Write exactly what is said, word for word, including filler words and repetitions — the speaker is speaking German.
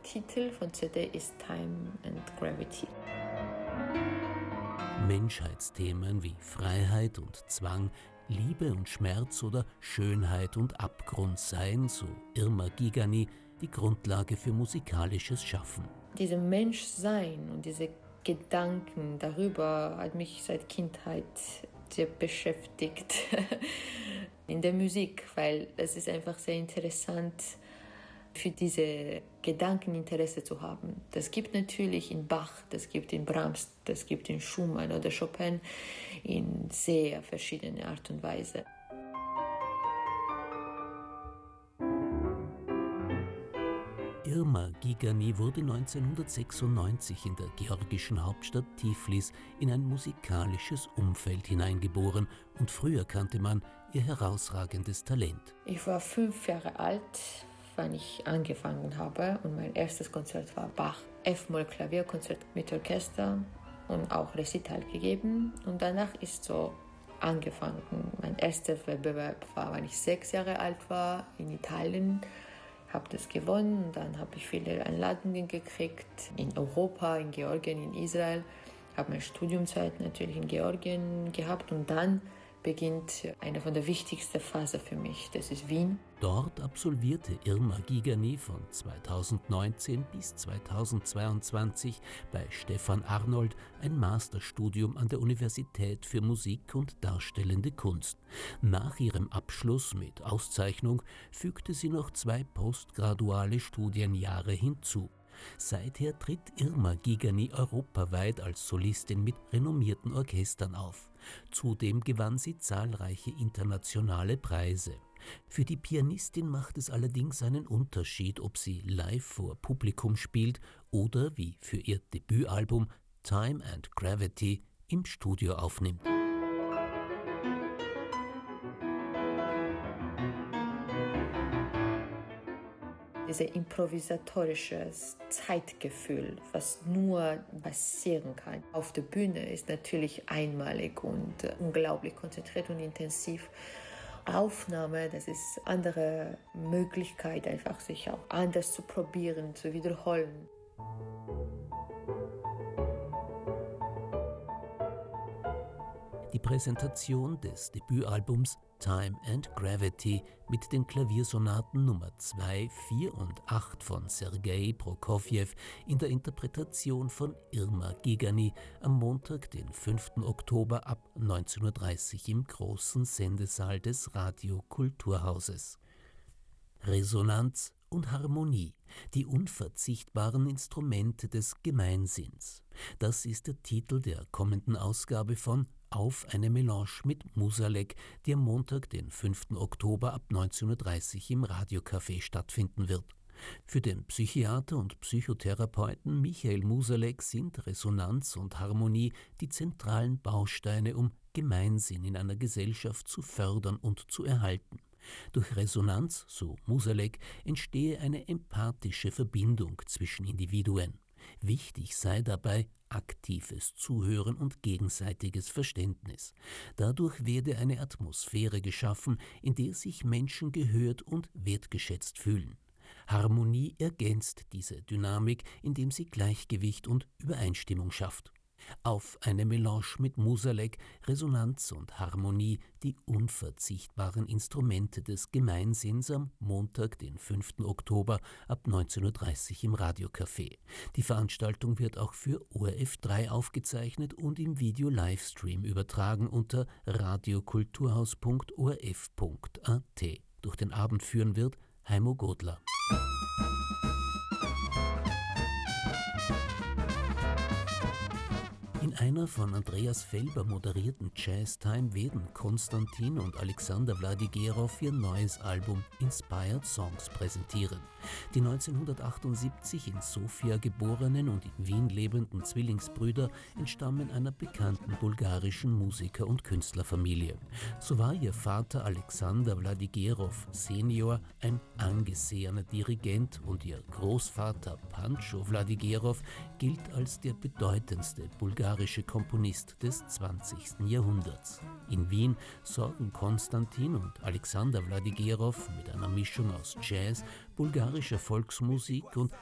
Titel von C D ist Time and Gravity. Menschheitsthemen wie Freiheit und Zwang, Liebe und Schmerz oder Schönheit und Abgrund seien, so Irma Gigani, die Grundlage für musikalisches Schaffen. Dieses Menschsein und diese Gedanken darüber hat mich seit Kindheit sehr beschäftigt in der Musik, weil es ist einfach sehr interessant, für diese Gedanken Interesse zu haben. Das gibt natürlich in Bach, das gibt in Brahms, das gibt in Schumann oder Chopin in sehr verschiedene Art und Weise. Irma Gigani wurde neunzehnhundertsechsundneunzig in der georgischen Hauptstadt Tiflis in ein musikalisches Umfeld hineingeboren und früher kannte man ihr herausragendes Talent. Ich war fünf Jahre alt, wann ich angefangen habe, und mein erstes Konzert war Bach, F-Moll-Klavierkonzert mit Orchester und auch Recital gegeben, und danach ist so angefangen. Mein erster Wettbewerb war, als ich sechs Jahre alt war, in Italien, habe das gewonnen, und dann habe ich viele Einladungen gekriegt in Europa, in Georgien, in Israel, habe meine Studiumzeit natürlich in Georgien gehabt, und dann beginnt eine von der wichtigsten Phasen für mich, das ist Wien. Dort absolvierte Irma Gigani von zweitausendneunzehn bis zweitausendzweiundzwanzig bei Stefan Arnold ein Masterstudium an der Universität für Musik und Darstellende Kunst. Nach ihrem Abschluss mit Auszeichnung fügte sie noch zwei postgraduale Studienjahre hinzu. Seither tritt Irma Gigani europaweit als Solistin mit renommierten Orchestern auf. Zudem gewann sie zahlreiche internationale Preise. Für die Pianistin macht es allerdings einen Unterschied, ob sie live vor Publikum spielt oder, wie für ihr Debütalbum Time and Gravity, im Studio aufnimmt. Dieses improvisatorische Zeitgefühl, was nur passieren kann auf der Bühne, ist natürlich einmalig und unglaublich konzentriert und intensiv. Aufnahme, das ist eine andere Möglichkeit, einfach sich auch anders zu probieren, zu wiederholen. Die Präsentation des Debütalbums Time and Gravity mit den Klaviersonaten Nummer zwei, vier und acht von Sergei Prokofjew in der Interpretation von Irma Gigani am Montag, den fünften Oktober ab neunzehn Uhr dreißig im großen Sendesaal des Radio Kulturhauses. Resonanz und Harmonie, die unverzichtbaren Instrumente des Gemeinsinns. Das ist der Titel der kommenden Ausgabe von Auf eine Melange mit Musalek, die am Montag, den fünften Oktober ab neunzehn Uhr dreißig im Radiocafé stattfinden wird. Für den Psychiater und Psychotherapeuten Michael Musalek sind Resonanz und Harmonie die zentralen Bausteine, um Gemeinsinn in einer Gesellschaft zu fördern und zu erhalten. Durch Resonanz, so Musalek, entstehe eine empathische Verbindung zwischen Individuen. Wichtig sei dabei aktives Zuhören und gegenseitiges Verständnis. Dadurch werde eine Atmosphäre geschaffen, in der sich Menschen gehört und wertgeschätzt fühlen. Harmonie ergänzt diese Dynamik, indem sie Gleichgewicht und Übereinstimmung schafft. Auf eine Melange mit Musalek, Resonanz und Harmonie, die unverzichtbaren Instrumente des Gemeinsinns am Montag, den fünften Oktober ab neunzehn Uhr dreißig im Radiocafé. Die Veranstaltung wird auch für O R F drei aufgezeichnet und im Video-Livestream übertragen unter radiokulturhaus punkt o r f punkt a t. Durch den Abend führen wird Heimo Godler. In einer von Andreas Felber moderierten Jazztime werden Konstantin und Alexander Wladigerow ihr neues Album Inspired Songs präsentieren. Die neunzehnhundertachtundsiebzig in Sofia geborenen und in Wien lebenden Zwillingsbrüder entstammen einer bekannten bulgarischen Musiker- und Künstlerfamilie. So war ihr Vater Alexander Wladigerow Senior ein angesehener Dirigent und ihr Großvater Pancho Wladigerow gilt als der bedeutendste bulgarische Komponist des zwanzigsten Jahrhunderts. In Wien sorgen Konstantin und Alexander Wladigerow mit einer Mischung aus Jazz, bulgarischer Volksmusik und